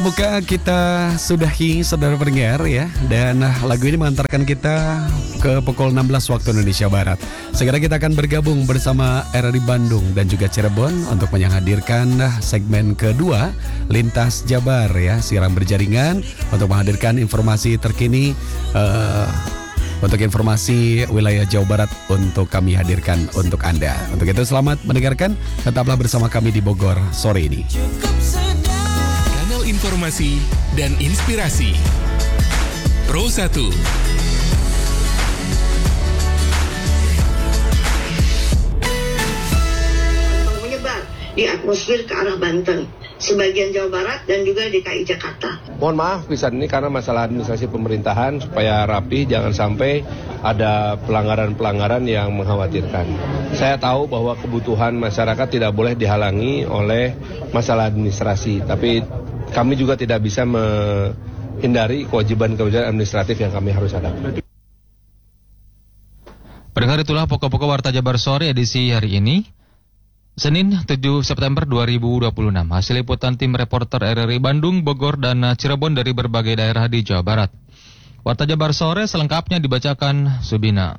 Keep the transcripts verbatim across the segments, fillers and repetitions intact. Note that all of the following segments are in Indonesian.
Buka kita sudahi saudara pendengar ya. Dan lagu ini mengantarkan kita ke pukul enam belas waktu Indonesia Barat. Segera kita akan bergabung bersama R R I Bandung dan juga Cirebon untuk menghadirkan segmen kedua Lintas Jabar ya, siaran berjaringan untuk menghadirkan informasi terkini uh, untuk informasi wilayah Jawa Barat untuk kami hadirkan untuk Anda. Untuk itu selamat mendengarkan, tetaplah bersama kami di Bogor sore ini. Informasi dan inspirasi Pro satu. Menyebar di atmosfer ke arah Banten, sebagian Jawa Barat dan juga D K I Jakarta. Mohon maaf bisa ini karena masalah administrasi pemerintahan supaya rapi, jangan sampai ada pelanggaran-pelanggaran yang mengkhawatirkan. Saya tahu bahwa kebutuhan masyarakat tidak boleh dihalangi oleh masalah administrasi, tapi kami juga tidak bisa menghindari kewajiban-kewajiban administratif yang kami harus hadapi. Pendengar, itulah pokok-pokok Warta Jabar Sore edisi hari ini, Senin tujuh September dua ribu dua puluh enam. Hasil liputan tim reporter R R I Bandung, Bogor, dan Cirebon dari berbagai daerah di Jawa Barat. Warta Jabar Sore selengkapnya dibacakan Subina.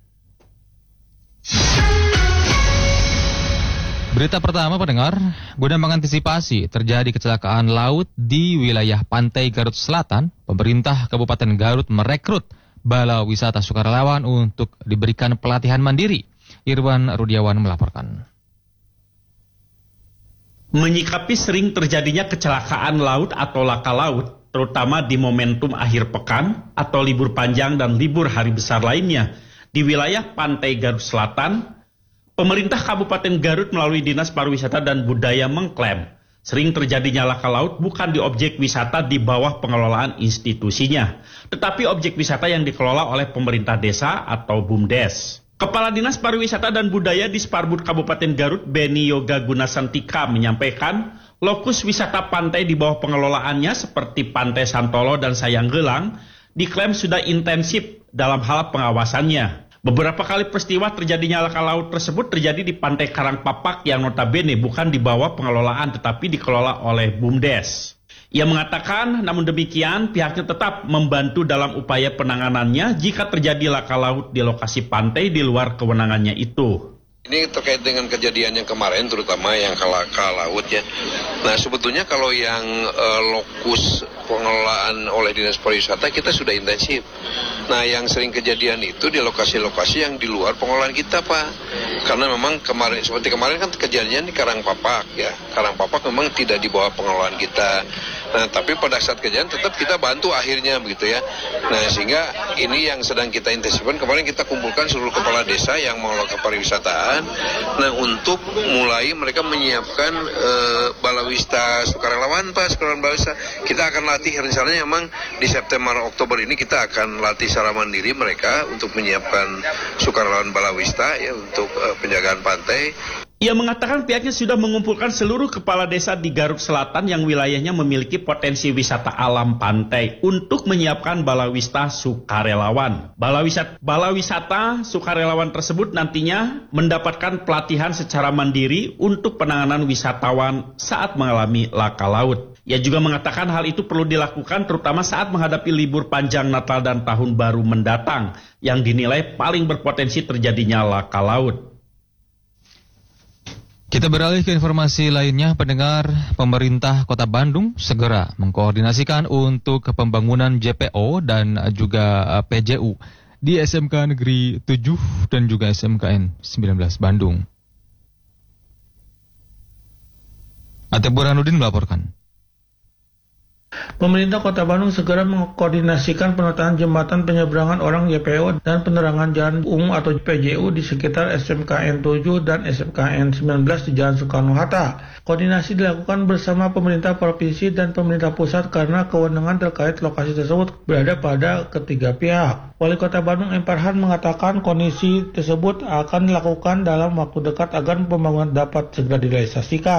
Berita pertama, pendengar, guna mengantisipasi terjadi kecelakaan laut di wilayah pantai Garut Selatan, pemerintah Kabupaten Garut merekrut bala wisata sukarelawan untuk diberikan pelatihan mandiri. Irwan Rudiawan melaporkan. Menyikapi sering terjadinya kecelakaan laut atau laka laut, terutama di momentum akhir pekan atau libur panjang dan libur hari besar lainnya, di wilayah pantai Garut Selatan, pemerintah Kabupaten Garut melalui Dinas Pariwisata dan Budaya mengklaim sering terjadinya laka laut bukan di objek wisata di bawah pengelolaan institusinya, tetapi objek wisata yang dikelola oleh pemerintah desa atau BUMDes. Kepala Dinas Pariwisata dan Budaya di Sparbud Kabupaten Garut, Beni Yoga Gunasantika, menyampaikan lokus wisata pantai di bawah pengelolaannya seperti Pantai Santolo dan Sayanggelang diklaim sudah intensif dalam hal pengawasannya. Beberapa kali peristiwa terjadinya laka laut tersebut terjadi di Pantai Karangpapak yang notabene bukan di bawah pengelolaan tetapi dikelola oleh BUMDes. Ia mengatakan namun demikian pihaknya tetap membantu dalam upaya penanganannya jika terjadi laka laut di lokasi pantai di luar kewenangannya itu. Ini terkait dengan kejadian yang kemarin, terutama yang laka laut ya. Nah sebetulnya kalau yang uh, lokus pengelolaan oleh Dinas Pariwisata kita sudah intensif. Nah yang sering kejadian itu di lokasi-lokasi yang di luar pengelolaan kita Pak. Karena memang kemarin, seperti kemarin kan kejadian di Karangpapak ya. Karangpapak memang tidak di bawah pengelolaan kita. Nah tapi pada saat kejadian tetap kita bantu akhirnya begitu ya. Nah sehingga ini yang sedang kita intensifkan. Kemarin kita kumpulkan seluruh kepala desa yang mengelola kepariwisataan. Nah untuk mulai mereka menyiapkan uh, balawista sukarelawan Pak, sukarelawan balawista. Kita akan latih rencananya memang di September Oktober ini kita akan latih secara mandiri mereka untuk menyiapkan sukarelawan balawista ya untuk uh, penjagaan pantai. Ia mengatakan pihaknya sudah mengumpulkan seluruh kepala desa di Garut Selatan yang wilayahnya memiliki potensi wisata alam pantai untuk menyiapkan balawista sukarelawan. Balawisata, balawisata sukarelawan tersebut nantinya mendapatkan pelatihan secara mandiri untuk penanganan wisatawan saat mengalami laka laut. Ia juga mengatakan hal itu perlu dilakukan terutama saat menghadapi libur panjang Natal dan Tahun Baru mendatang yang dinilai paling berpotensi terjadinya laka laut. Kita beralih ke informasi lainnya, pendengar. Pemerintah Kota Bandung segera mengkoordinasikan untuk pembangunan J P O dan juga P J U di S M K Negeri tujuh dan juga S M K N sembilan belas Bandung. Atep Burhanuddin melaporkan. Pemerintah Kota Bandung segera mengkoordinasikan penataan jembatan penyeberangan orang J P O dan penerangan jalan umum atau P J U di sekitar S M K N tujuh dan S M K N sembilan belas di Jalan Soekarno-Hatta. Koordinasi dilakukan bersama pemerintah provinsi dan pemerintah pusat karena kewenangan terkait lokasi tersebut berada pada ketiga pihak. Wali Kota Bandung M. Farhan mengatakan kondisi tersebut akan dilakukan dalam waktu dekat agar pembangunan dapat segera direalisasikan.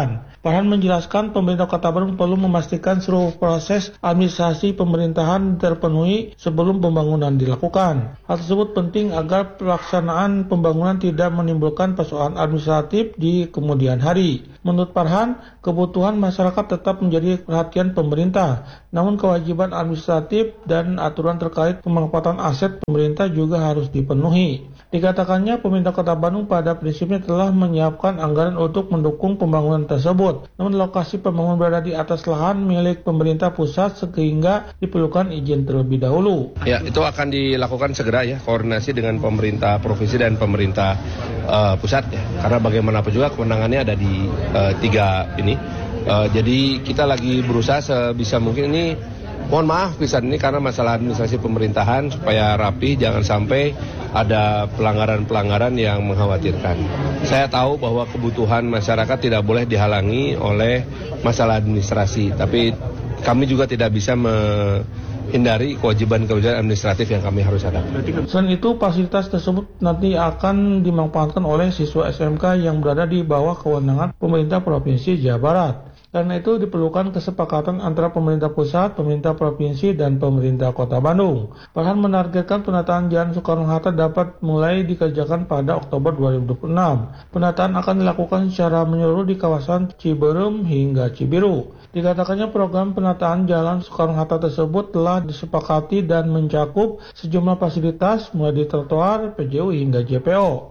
Farhan menjelaskan pemerintah Kota Bandung perlu memastikan seluruh proses administrasi pemerintahan terpenuhi sebelum pembangunan dilakukan. Hal tersebut penting agar pelaksanaan pembangunan tidak menimbulkan persoalan administratif di kemudian hari. Menurut Farhan, kebutuhan masyarakat tetap menjadi perhatian pemerintah, namun kewajiban administratif dan aturan terkait pemanfaatan aset pemerintah juga harus dipenuhi. Dikatakannya pemerintah Kota Bandung pada prinsipnya telah menyiapkan anggaran untuk mendukung pembangunan tersebut. Namun lokasi pembangunan berada di atas lahan milik pemerintah pusat sehingga diperlukan izin terlebih dahulu. Ya, itu akan dilakukan segera ya, koordinasi dengan pemerintah provinsi dan pemerintah uh, pusat ya. Karena bagaimanapun juga kewenangannya ada di uh, tiga ini. Uh, jadi kita lagi berusaha sebisa mungkin ini. Mohon maaf pisan ini karena masalah administrasi pemerintahan supaya rapi, jangan sampai ada pelanggaran-pelanggaran yang mengkhawatirkan. Saya tahu bahwa kebutuhan masyarakat tidak boleh dihalangi oleh masalah administrasi, tapi kami juga tidak bisa menghindari kewajiban-kewajiban administratif yang kami harus hadapi. Selain itu, fasilitas tersebut nanti akan dimanfaatkan oleh siswa S M K yang berada di bawah kewenangan pemerintah Provinsi Jawa Barat. Karena itu diperlukan kesepakatan antara pemerintah pusat, pemerintah provinsi, dan pemerintah Kota Bandung. Farhan menargetkan penataan Jalan Soekarno-Hatta dapat mulai dikerjakan pada Oktober dua ribu dua puluh enam. Penataan akan dilakukan secara menyeluruh di kawasan Ciberem hingga Cibiru. Dikatakannya program penataan Jalan Soekarno-Hatta tersebut telah disepakati dan mencakup sejumlah fasilitas mulai di trotoar, P J U hingga J P O.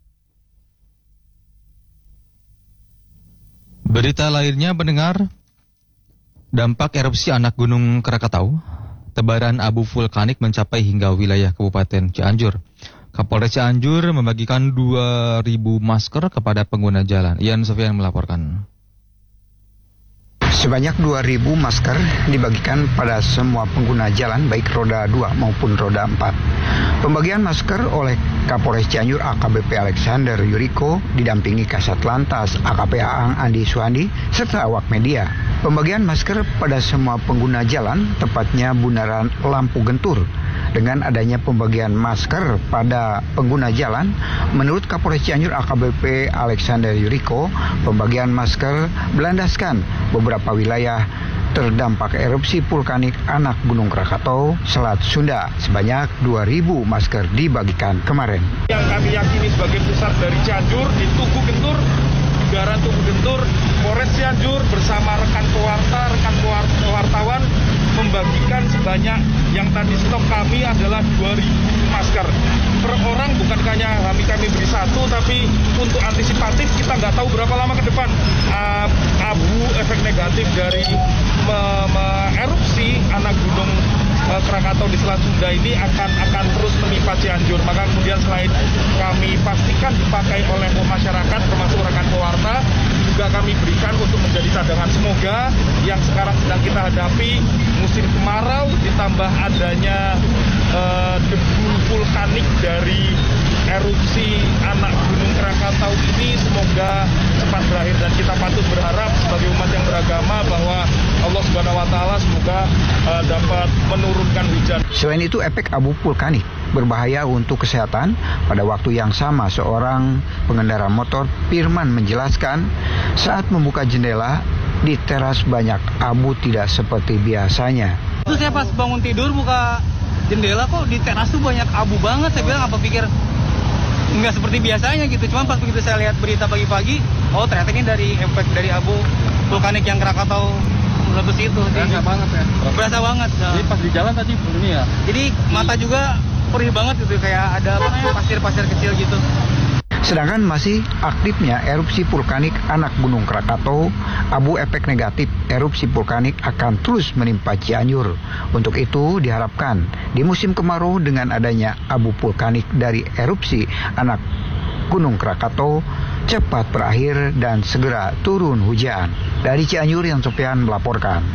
Berita lainnya pendengar, dampak erupsi anak Gunung Krakatau, tebaran abu vulkanik mencapai hingga wilayah Kabupaten Cianjur. Kapolres Cianjur membagikan dua ribu masker kepada pengguna jalan. Ian Sofian melaporkan. Sebanyak dua ribu masker dibagikan pada semua pengguna jalan baik roda dua maupun roda empat. Pembagian masker oleh Kapolres Cianjur A K B P Alexander Yuriko didampingi Kasat Lantas A K P Aang Andi Suhandi serta awak media. Pembagian masker pada semua pengguna jalan tepatnya bundaran Lampu Gentur. Dengan adanya pembagian masker pada pengguna jalan, menurut Kapolres Cianjur A K B P Alexander Yuriko, pembagian masker berlandaskan beberapa wilayah terdampak erupsi vulkanik anak Gunung Krakatau, Selat Sunda. Sebanyak dua ribu masker dibagikan kemarin. Yang kami yakini sebagai pusat dari Cianjur di Tugu Gentur, Bundaran Tugu Gentur, Polres Cianjur bersama rekan pewarta, rekan wartawan membagikan sebanyak yang tadi stok kami adalah dua ribu masker per orang, bukan hanya kami kami beri satu, tapi untuk antisipatif kita nggak tahu berapa lama ke depan uh, abu efek negatif dari me- me- erupsi anak gunung uh, Krakatau di Selat Sunda ini akan akan terus menimpa Cianjur. Maka kemudian selain kami pastikan dipakai oleh masyarakat termasuk rekan pewarta, juga kami berikan untuk menjadi cadangan. Semoga yang sekarang sedang kita hadapi musim kemarau ditambah adanya uh, debu vulkanik dari erupsi anak Gunung Krakatau ini semoga cepat berakhir, dan kita patut berharap sebagai umat yang beragama bahwa Allah Subhanahu wa taala semoga uh, dapat menurunkan hujan. Selain itu, efek abu vulkanik berbahaya untuk kesehatan. Pada waktu yang sama, seorang pengendara motor, Firman, menjelaskan saat membuka jendela di teras banyak abu tidak seperti biasanya. Itu saya pas bangun tidur buka jendela, kok di teras tuh banyak abu banget. Saya bilang apa pikir nggak seperti biasanya gitu. Cuma pas begitu saya lihat berita pagi-pagi, oh ternyata ini dari efek dari abu vulkanik yang Krakatau meletus itu. Berasa banget ya? Berasa banget. Jadi pas di jalan tadi ini ya? Jadi mata juga perih banget gitu, kayak ada apa namanya pasir-pasir kecil gitu. Sedangkan masih aktifnya erupsi vulkanik anak Gunung Krakatau, abu efek negatif erupsi vulkanik akan terus menimpa Cianjur. Untuk itu diharapkan di musim kemarau dengan adanya abu vulkanik dari erupsi anak Gunung Krakatau cepat berakhir dan segera turun hujan. Dari Cianjur, Yan Sofian melaporkan.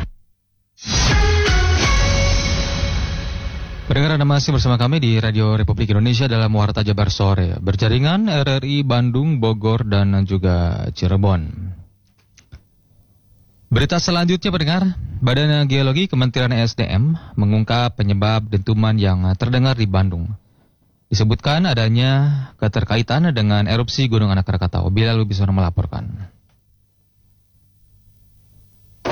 Pendengar, Anda masih bersama kami di Radio Republik Indonesia dalam Warta Jabar Sore. Berjaringan R R I Bandung, Bogor, dan juga Cirebon. Berita selanjutnya, pendengar. Badan Geologi Kementerian S D M mengungkap penyebab dentuman yang terdengar di Bandung. Disebutkan adanya keterkaitan dengan erupsi Gunung Anak Krakatau. Bilal Lubiswan melaporkan.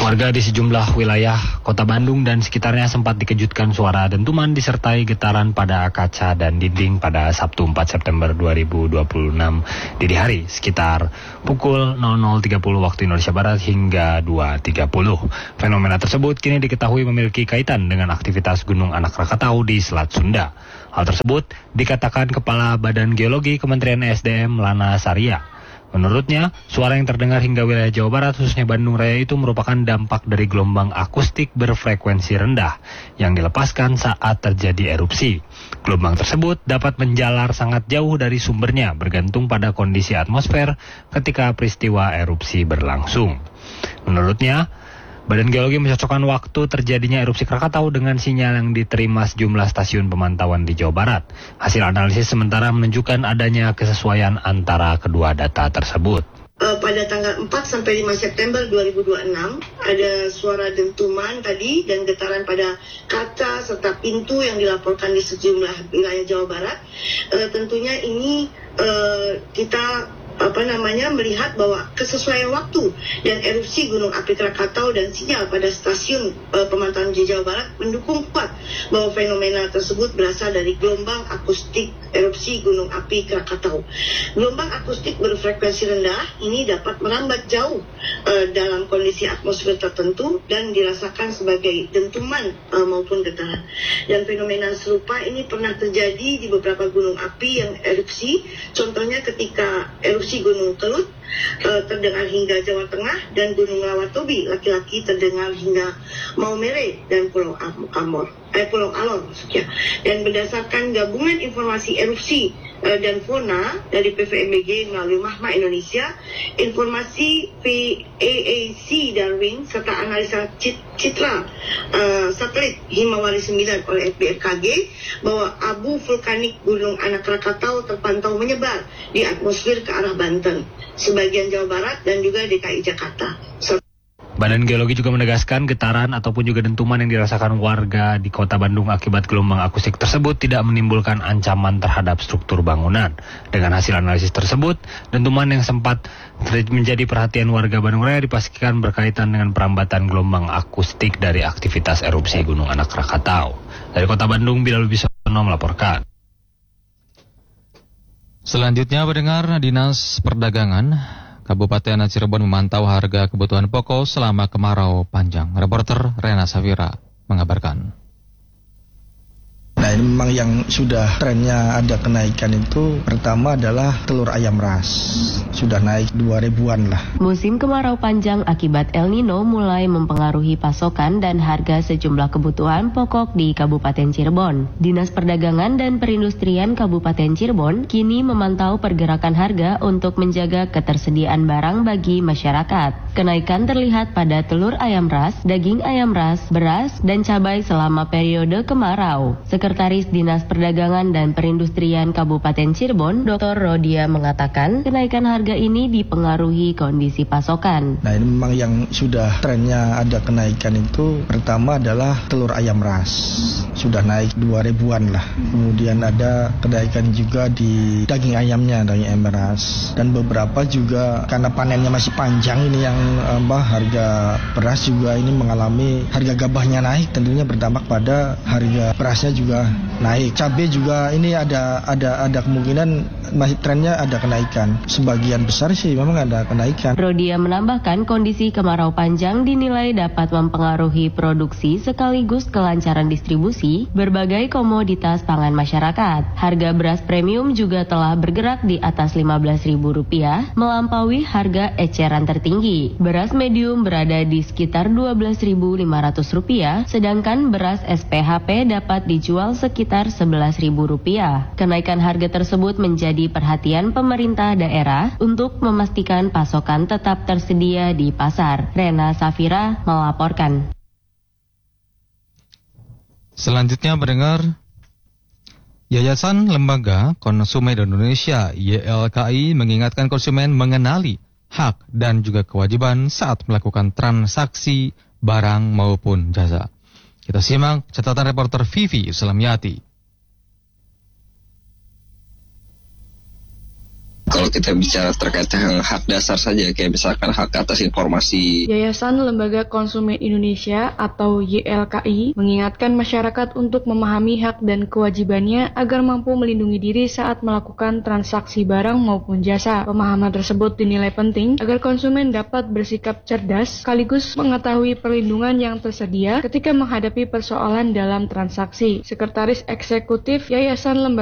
Warga di sejumlah wilayah kota Bandung dan sekitarnya sempat dikejutkan suara dentuman disertai getaran pada kaca dan dinding pada Sabtu empat September dua ribu dua puluh enam dini hari sekitar pukul nol nol tiga puluh waktu Indonesia Barat hingga dua tiga puluh. Fenomena tersebut kini diketahui memiliki kaitan dengan aktivitas Gunung Anak Rakatau di Selat Sunda. Hal tersebut dikatakan Kepala Badan Geologi Kementerian S D M Lana Saria. Menurutnya, suara yang terdengar hingga wilayah Jawa Barat, khususnya Bandung Raya itu merupakan dampak dari gelombang akustik berfrekuensi rendah yang dilepaskan saat terjadi erupsi. Gelombang tersebut dapat menjalar sangat jauh dari sumbernya, bergantung pada kondisi atmosfer ketika peristiwa erupsi berlangsung. Menurutnya, Badan Geologi mencocokkan waktu terjadinya erupsi Krakatau dengan sinyal yang diterima sejumlah stasiun pemantauan di Jawa Barat. Hasil analisis sementara menunjukkan adanya kesesuaian antara kedua data tersebut. Uh, pada tanggal empat sampai lima September dua ribu dua puluh enam ada suara dentuman tadi dan getaran pada kaca serta pintu yang dilaporkan di sejumlah wilayah Jawa Barat. Uh, tentunya ini uh, kita apa namanya melihat bahwa kesesuaian waktu dan erupsi Gunung Api Krakatau dan sinyal pada stasiun uh, pemantauan di Jawa Barat mendukung kuat bahwa fenomena tersebut berasal dari gelombang akustik erupsi Gunung Api Krakatau. Gelombang akustik berfrekuensi rendah ini dapat merambat jauh uh, dalam kondisi atmosfer tertentu dan dirasakan sebagai dentuman uh, maupun getaran. Dan fenomena serupa ini pernah terjadi di beberapa gunung api yang erupsi. Contohnya ketika erupsi Gunung Kelut uh, terdengar hingga Jawa Tengah dan Gunung Lawatobi laki-laki terdengar hingga Maumere dan Pulau Amor, eh, Pulau Alor maksudnya. Dan berdasarkan gabungan informasi erupsi uh, dan fauna dari P V M B G melalui Mahma Indonesia, informasi P A A C Darwin serta analisa citra uh, satelit Himawari sembilan oleh F B R K G bahwa abu vulkanik Gunung Anak Rakatau terpantau menyebar di atmosfer ke arah Banten, sebagian Jawa Barat dan juga D K I Jakarta. So Badan Geologi juga menegaskan getaran ataupun juga dentuman yang dirasakan warga di kota Bandung akibat gelombang akustik tersebut tidak menimbulkan ancaman terhadap struktur bangunan. Dengan hasil analisis tersebut, dentuman yang sempat menjadi perhatian warga Bandung Raya dipastikan berkaitan dengan perambatan gelombang akustik dari aktivitas erupsi Gunung Anak Rakatau. Dari kota Bandung, Bilal Bisono melaporkan. Selanjutnya pendengar, Dinas Perdagangan Kabupaten Cirebon memantau harga kebutuhan pokok selama kemarau panjang. Reporter Rena Safira mengabarkan. Nah, ini memang yang sudah trennya ada kenaikan itu pertama adalah telur ayam ras. Sudah naik dua ribuan lah. Musim kemarau panjang akibat El Nino mulai mempengaruhi pasokan dan harga sejumlah kebutuhan pokok di Kabupaten Cirebon. Dinas Perdagangan dan Perindustrian Kabupaten Cirebon kini memantau pergerakan harga untuk menjaga ketersediaan barang bagi masyarakat. Kenaikan terlihat pada telur ayam ras, daging ayam ras, beras, dan cabai selama periode kemarau. Sekretaris Dinas Perdagangan dan Perindustrian Kabupaten Cirebon, Doktor Rodia mengatakan kenaikan harga ini dipengaruhi kondisi pasokan. Nah, ini memang yang sudah trennya ada kenaikan itu pertama adalah telur ayam ras. Sudah naik dua ribuan lah. Kemudian ada kenaikan juga di daging ayamnya, daging ayam ras. Dan beberapa juga karena panennya masih panjang ini yang apa, harga beras juga ini mengalami harga gabahnya naik, tentunya berdampak pada harga berasnya juga naik. Cabai juga ini ada ada ada kemungkinan masih trennya ada kenaikan. Sebagian besar sih memang ada kenaikan. Rodia menambahkan kondisi kemarau panjang dinilai dapat mempengaruhi produksi sekaligus kelancaran distribusi berbagai komoditas pangan masyarakat. Harga beras premium juga telah bergerak di atas lima belas ribu rupiah, melampaui harga eceran tertinggi. Beras medium berada di sekitar dua belas ribu lima ratus rupiah, sedangkan beras S P H P dapat dijual sekitar sebelas ribu rupiah. Kenaikan harga tersebut menjadi perhatian pemerintah daerah untuk memastikan pasokan tetap tersedia di pasar. Rena Safira melaporkan. Selanjutnya pendengar, Yayasan Lembaga Konsumen Indonesia Y L K I mengingatkan konsumen mengenali hak dan juga kewajiban saat melakukan transaksi barang maupun jasa. Kita simak catatan reporter Vivi Sulamyati. Kalau kita bicara terkait dengan hak dasar saja, kayak misalkan hak atas informasi. Yayasan Lembaga Konsumen Indonesia atau Y L K I mengingatkan masyarakat untuk memahami hak dan kewajibannya agar mampu melindungi diri saat melakukan transaksi barang maupun jasa. Pemahaman tersebut dinilai penting agar konsumen dapat bersikap cerdas sekaligus mengetahui perlindungan yang tersedia ketika menghadapi persoalan dalam transaksi. Sekretaris Eksekutif Yayasan Lembaga